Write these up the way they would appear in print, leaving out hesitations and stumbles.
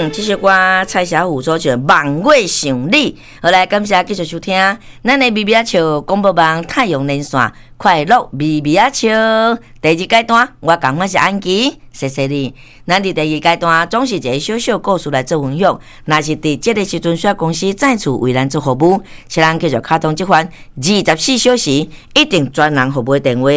这首歌蔡小虎所唱《望月想你》。好来，感谢继续收听咱的咪咪啊笑广播网太阳连线快乐咪咪啊笑第二阶段，我讲我是安琪，谢谢你。咱伫第二阶段总是一个小小故事来做分享，若是伫这个时阵需要公司再次为咱做服务，请咱继续卡通这款24小时一定专人服务电话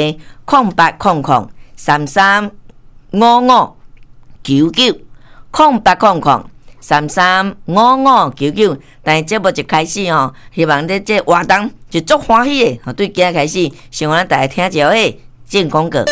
0800335599。0800335599，但是节目一开始哦，希望在这活动就足欢喜的，对今仔开始，希望咱大家听一下诶进广告。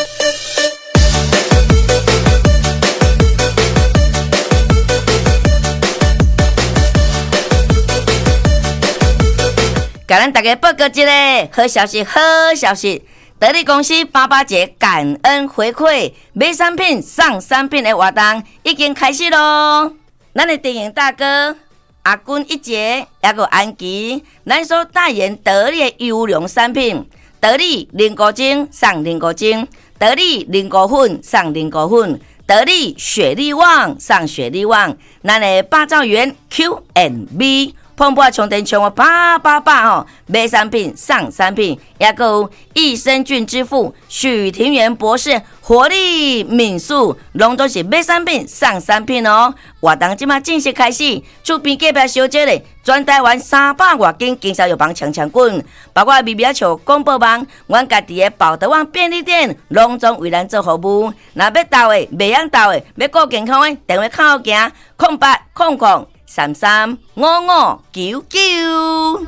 甲咱大家报告一个好消息，好消息！得力公司88节感恩回馈，买产品送产品的活动已经开始咯。咱的电影大哥阿君一节，也个安琪，咱所代言得力的优良产品，得力凝固精送凝固精，得力凝固粉送凝固粉，得力雪力旺送雪力旺，咱的八兆元 Q&B。碰破充电充我888哦，买产品送产品，也有益生菌之父许庭元博士活力敏素，拢都是买产品送产品哦。活动即马正式开始，厝边隔壁小姐咧，全台湾300多间经销药房抢滚，包括咪咪笑广播网，阮家己的宝德旺便利店，拢总为咱做服务。若要到的，袂用到的，要顾健康的，电话靠后行0800335599。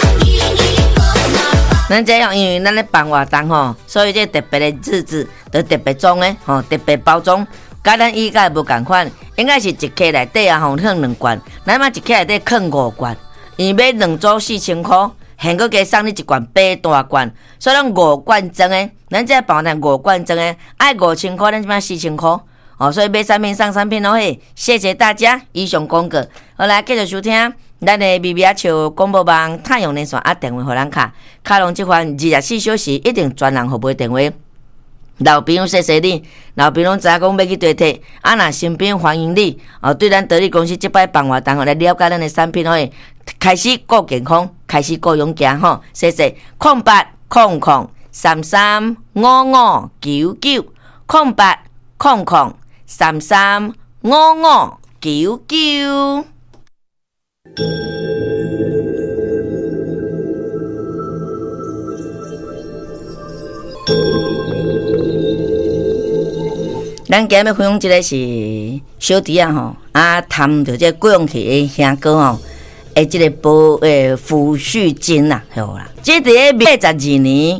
咱这样，因为咱咧办活动吼，所以这特别的日子，就特别装的吼，特别包装，甲咱意甲无共款，应该是一克内底啊吼，放2罐，咱嘛一克内底放5罐，因为买2组4000块，现搁加送你1罐8大罐，所以咱5罐装的，咱这办活动5罐装的，爱5000块，咱这边4000块。哦，所以买产品送产品咯嘿，谢谢大家。以上广告，好来继续收听咱的咪咪啊笑广播网太阳连线电话互咱卡拢这款24小时一定专人服务电话。老朋友谢谢你，老朋友知影讲要去地铁，若身边欢迎你。对咱得力公司这摆办活动来了解咱的产品吼，开始顾健康，开始顾勇健吼，谢谢。0800335599。咱今日分享一个是小弟啊吼，谈着这过用去的兄哥吼，这个抚恤金啦，好啦，这伫82年。